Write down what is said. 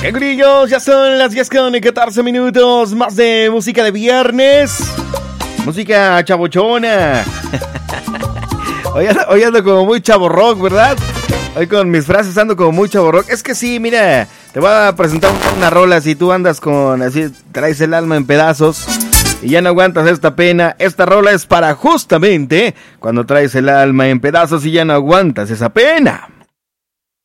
¡Qué grillos! Ya son las 10:14 más de música de viernes. Música chabochona. Hoy ando como muy chavo rock, ¿verdad? Hoy con mis frases ando como muy chavo rock. Es que sí, mira, te voy a presentar una rola. Si tú andas con así, traes el alma en pedazos y ya no aguantas esta pena, esta rola es para justamente cuando traes el alma en pedazos y ya no aguantas esa pena.